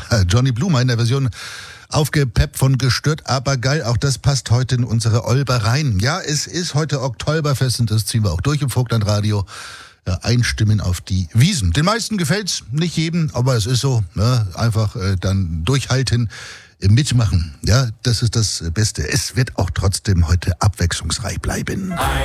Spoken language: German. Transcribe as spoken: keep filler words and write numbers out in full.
Johnny Blumer in der Version aufgepeppt von Gestört, aber geil. Auch das passt heute in unsere Olber rein. Ja, es ist heute Oktoberfest und das ziehen wir auch durch im Vogtlandradio. Ja, einstimmen auf die Wiesn. Den meisten gefällt's, nicht jedem, aber es ist so. Ne? Einfach äh, dann durchhalten, äh, mitmachen. Ja, das ist das Beste. Es wird auch trotzdem heute abwechslungsreich bleiben.